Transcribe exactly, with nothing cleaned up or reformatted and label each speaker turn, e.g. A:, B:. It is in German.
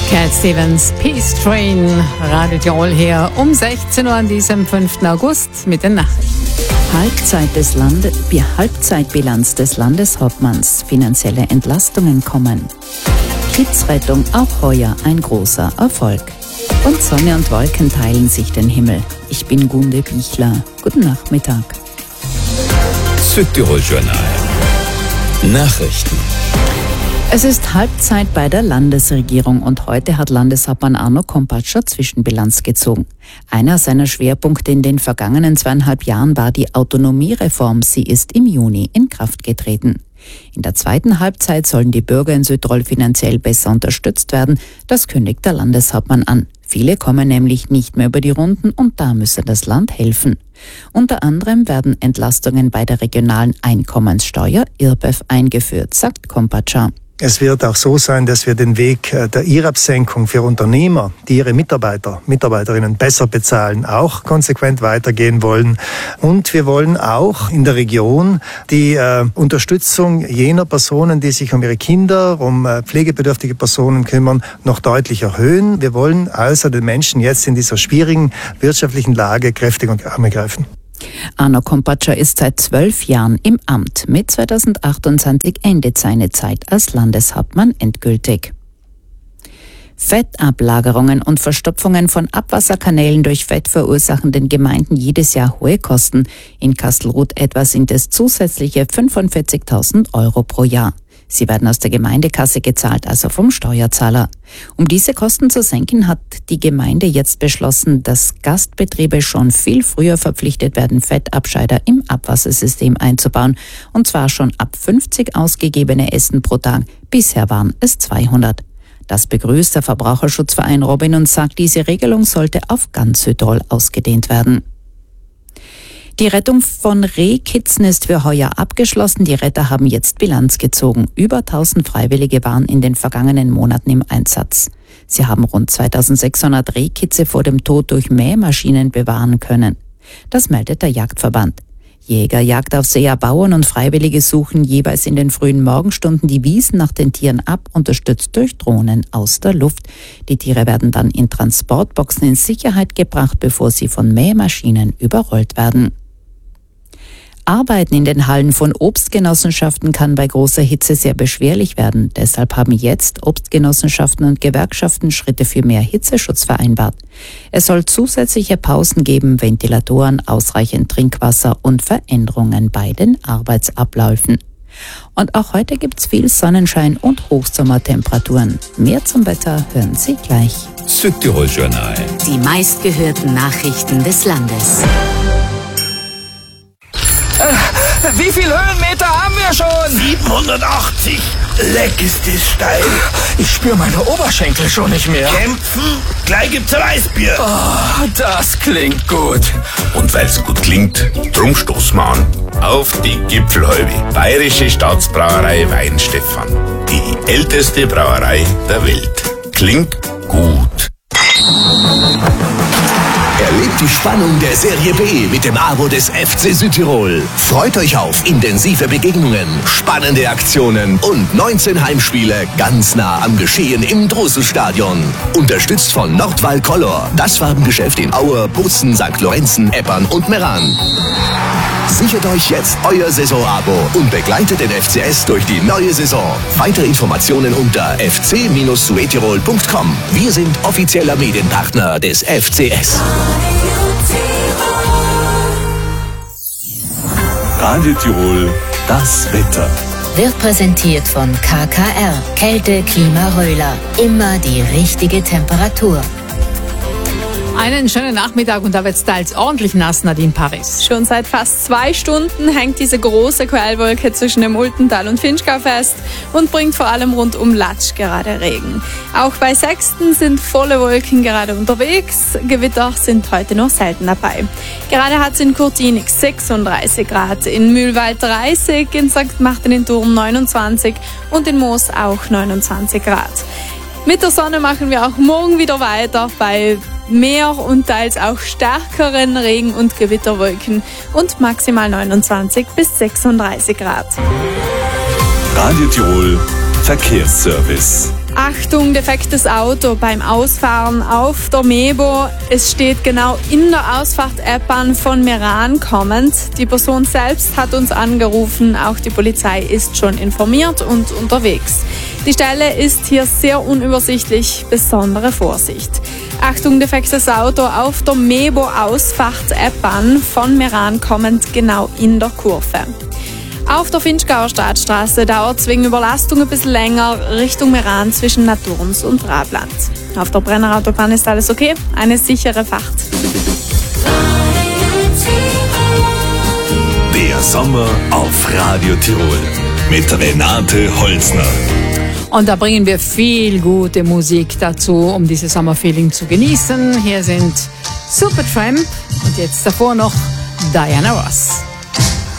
A: Cat Stevens, Peace Train, Radio Tirol hier um sechzehn Uhr an diesem fünften August mit den Nachrichten.
B: Halbzeit des Lande- Halbzeitbilanz des Landeshauptmanns, finanzielle Entlastungen kommen. Kidsrettung auch heuer ein großer Erfolg. Und Sonne und Wolken teilen sich den Himmel. Ich bin Gunde Bichler. Guten Nachmittag.
C: Südtirol Journal. Nachrichten.
B: Es ist Halbzeit bei der Landesregierung und heute hat Landeshauptmann Arno Kompatscher Zwischenbilanz gezogen. Einer seiner Schwerpunkte in den vergangenen zweieinhalb Jahren war die Autonomiereform. Sie ist im Juni in Kraft getreten. In der zweiten Halbzeit sollen die Bürger in Südtirol finanziell besser unterstützt werden. Das kündigt der Landeshauptmann an. Viele kommen nämlich nicht mehr über die Runden und da müsse das Land helfen. Unter anderem werden Entlastungen bei der regionalen Einkommenssteuer I R B E F eingeführt, sagt Kompatscher.
D: Es wird auch so sein, dass wir den Weg der I R A B-Senkung für Unternehmer, die ihre Mitarbeiter, Mitarbeiterinnen besser bezahlen, auch konsequent weitergehen wollen. Und wir wollen auch in der Region die äh, Unterstützung jener Personen, die sich um ihre Kinder, um äh, pflegebedürftige Personen kümmern, noch deutlich erhöhen. Wir wollen also den Menschen jetzt in dieser schwierigen wirtschaftlichen Lage kräftig und Arme greifen.
B: Arno Kompatscher ist seit zwölf Jahren im Amt. Mit zweitausendachtundzwanzig endet seine Zeit als Landeshauptmann endgültig. Fettablagerungen und Verstopfungen von Abwasserkanälen durch Fett verursachen den Gemeinden jedes Jahr hohe Kosten. In Kastelruth etwa sind es zusätzliche fünfundvierzigtausend Euro pro Jahr. Sie werden aus der Gemeindekasse gezahlt, also vom Steuerzahler. Um diese Kosten zu senken, hat die Gemeinde jetzt beschlossen, dass Gastbetriebe schon viel früher verpflichtet werden, Fettabscheider im Abwassersystem einzubauen. Und zwar schon ab fünfzig ausgegebene Essen pro Tag. Bisher waren es zweihundert. Das begrüßt der Verbraucherschutzverein Robin und sagt, diese Regelung sollte auf ganz Südtirol ausgedehnt werden. Die Rettung von Rehkitzen ist für heuer abgeschlossen. Die Retter haben jetzt Bilanz gezogen. Über tausend Freiwillige waren in den vergangenen Monaten im Einsatz. Sie haben rund zweitausendsechshundert Rehkitze vor dem Tod durch Mähmaschinen bewahren können. Das meldet der Jagdverband. Jäger, Jagdaufseher, Bauern und Freiwillige suchen jeweils in den frühen Morgenstunden die Wiesen nach den Tieren ab, unterstützt durch Drohnen aus der Luft. Die Tiere werden dann in Transportboxen in Sicherheit gebracht, bevor sie von Mähmaschinen überrollt werden. Arbeiten in den Hallen von Obstgenossenschaften kann bei großer Hitze sehr beschwerlich werden. Deshalb haben jetzt Obstgenossenschaften und Gewerkschaften Schritte für mehr Hitzeschutz vereinbart. Es soll zusätzliche Pausen geben, Ventilatoren, ausreichend Trinkwasser und Veränderungen bei den Arbeitsabläufen. Und auch heute gibt's viel Sonnenschein und Hochsommertemperaturen. Mehr zum Wetter hören Sie gleich.
C: Südtirol Journal.
E: Die meistgehörten Nachrichten des Landes.
F: Wie viel Höhenmeter haben wir schon?
G: siebenhundertachtzig. Leck ist das steil.
F: Ich spüre meine Oberschenkel schon nicht mehr.
G: Kämpfen? Gleich gibt's ein Weißbier.
F: Oh, das klingt gut.
G: Und weil's gut klingt, drum stoßen wir an. Auf die Gipfelhalbe. Bayerische Staatsbrauerei Weinstefan. Die älteste Brauerei der Welt. Klingt gut.
H: Erlebt die Spannung der Serie B mit dem Abo des F C Südtirol. Freut euch auf intensive Begegnungen, spannende Aktionen und neunzehn Heimspiele ganz nah am Geschehen im Drosselstadion. Unterstützt von Nordwall Color, das Farbengeschäft in Aue, Bozen, Sankt Lorenzen, Eppern und Meran. Sichert euch jetzt euer Saisonabo und begleitet den F C S durch die neue Saison. Weitere Informationen unter f c Bindestrich suetirol punkt com. Wir sind offizieller Medienpartner des F C S.
I: Radio Tirol, das Wetter.
E: Wird präsentiert von K K R. Kälte, Klima, Röhler. Immer die richtige Temperatur.
A: Einen schönen Nachmittag und da wird's teils ordentlich nass, Nadine Paris.
J: Schon seit fast zwei Stunden hängt diese große Quellwolke zwischen dem Ultental und Finchgau fest und bringt vor allem rund um Latsch gerade Regen. Auch bei Sexten sind volle Wolken gerade unterwegs. Gewitter sind heute noch selten dabei. Gerade hat es in Kurtinig sechsunddreißig Grad, in Mühlwald dreißig, in Sankt Martin in Thurn neunundzwanzig und in Moos auch neunundzwanzig Grad. Mit der Sonne machen wir auch morgen wieder weiter bei mehr und teils auch stärkeren Regen- und Gewitterwolken und maximal neunundzwanzig bis sechsunddreißig Grad.
I: Radio Tirol Verkehrsservice.
J: Achtung, defektes Auto beim Ausfahren auf der Mebo. Es steht genau in der Ausfahrt-App an von Meran kommend. Die Person selbst hat uns angerufen, auch die Polizei ist schon informiert und unterwegs. Die Stelle ist hier sehr unübersichtlich, besondere Vorsicht. Achtung, defektes Auto auf der Mebo Ausfahrt-App an von Meran kommend genau in der Kurve. Auf der Finchgauer Stadtstraße dauert es wegen Überlastung ein bisschen länger Richtung Meran zwischen Naturns und Rabland. Auf der Brennerautobahn ist alles okay, eine sichere Fahrt.
I: Der Sommer auf Radio Tirol mit Renate Holzner.
A: Und da bringen wir viel gute Musik dazu, um dieses Sommerfeeling zu genießen. Hier sind Supertramp und jetzt davor noch Diana Ross.